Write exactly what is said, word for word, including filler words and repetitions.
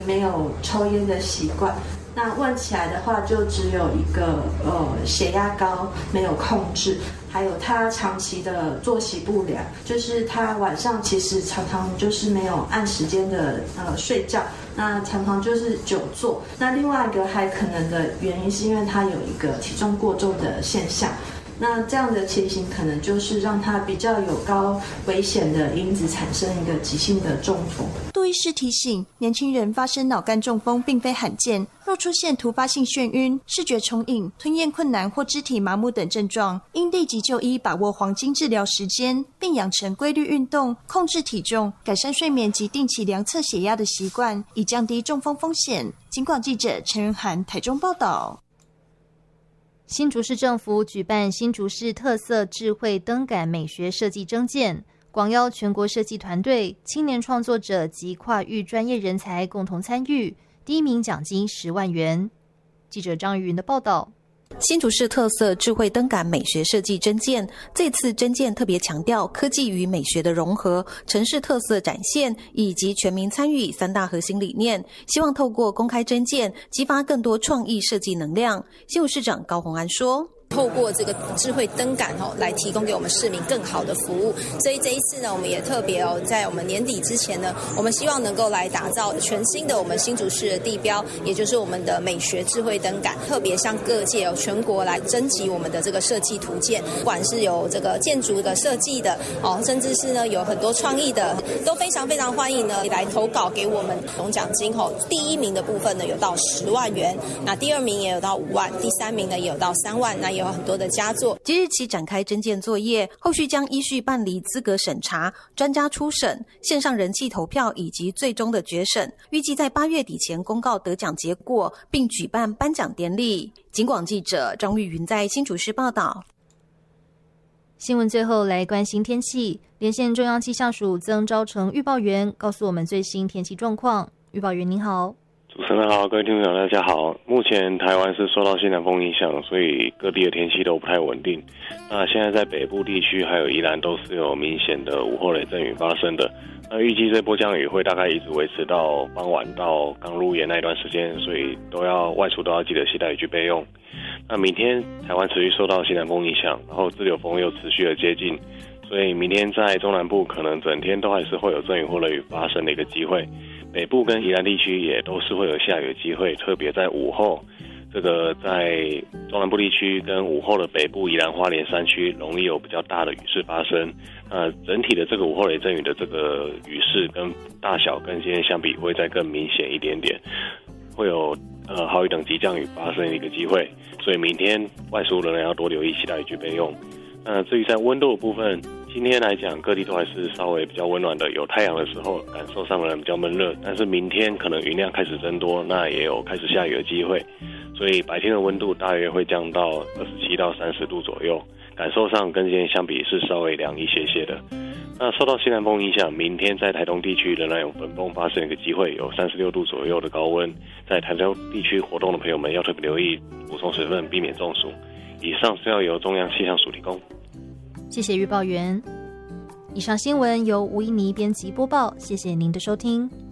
没有抽烟的习惯。那问起来的话，就只有一个呃血压高没有控制，还有他长期的作息不良，就是他晚上其实常常就是没有按时间的呃睡觉，那常常就是久坐。那另外一个还可能的原因是因为他有一个体重过重的现象。那这样的情形可能就是让他比较有高危险的因子产生一个急性的中风。 杜医师提醒，年轻人发生脑干中风并非罕见，若出现突发性眩晕、视觉重影、吞咽困难或肢体麻木等症状，应立即就医，把握黄金治疗时间，并养成规律运动、控制体重、改善睡眠及定期量测血压的习惯，以降低中风风险。警广记者陈仁涵台中报道。 新竹市政府举办新竹市特色智慧灯杆美学设计征件，广邀全国设计团队、青年创作者及跨域专业人才共同参与，第一名奖金十万元。记者张玉云的报道。 新竹市特色智慧灯杆美学设计征件，这次征件特别强调科技与美学的融合、城市特色展现以及全民参与三大核心理念，希望透过公开征件激发更多创意设计能量。新竹市长高虹安说， 透过这个智慧灯杆哦，来提供给我们市民更好的服务。所以这一次呢，我们也特别哦，在我们年底之前呢，我们希望能够来打造全新的我们新竹市的地标，也就是我们的美学智慧灯杆，特别向各界哦全国来征集我们的这个设计图鉴，不管是有这个建筑的设计的哦，甚至是呢有很多创意的，都非常非常欢迎呢来投稿给我们。总奖金哦，第一名的部分呢有到十万元，那第二名也有到五万，第三名呢也有到三万，那也有很多的佳作。 即日起展开征件作业，后续将依序办理资格审查、专家初审、线上人气投票以及最终的决审，预计在八月底前公告得奖结果，并举办颁奖典礼。警广记者张玉云在新竹市报道。 新闻最后来关心天气，连线中央气象署曾昭成预报员，告诉我们最新天气状况。预报员您好。 主持人好，各位听众大家好。目前台湾是受到西南风影响，所以各地的天气都不太稳定。那现在在北部地区还有宜兰都是有明显的午后雷阵雨发生的。那预计这波降雨会大概一直维持到傍晚到刚入夜那一段时间，所以都要外出都要记得携带雨具备用。那明天台湾持续受到西南风影响，然后自流风又持续的接近，所以明天在中南部可能整天都还是会有阵雨或雷雨发生的一个机会。北部跟宜兰地区也都是会有下雨的机会，特别在午后，这个在中南部地区跟午后的北部宜兰花莲山区容易有比较大的雨势发生。呃，整体的这个午后雷阵雨的这个雨势跟大小跟今天相比会再更明显一点点，会有呃豪雨等级降雨发生的一个机会，所以明天外出仍然要多留意携带雨具备用。那至于在温度的部分，今天来讲各地都还是稍微比较温暖的，有太阳的时候感受上仍比较闷热，但是明天可能云量开始增多，那也有开始下雨的机会，所以白天的温度大约会降到二十七到三十度左右，感受上跟今天相比是稍微凉一些些的。那受到西南风影响，明天在台东地区仍然有粉风发生一个机会，有三十六度左右的高温，在台东地区活动的朋友们要特别留意补充水分，避免中暑。以上是要由中央气象署提供。 谢谢预报员。以上新闻由吴依妮编辑播报，谢谢您的收听。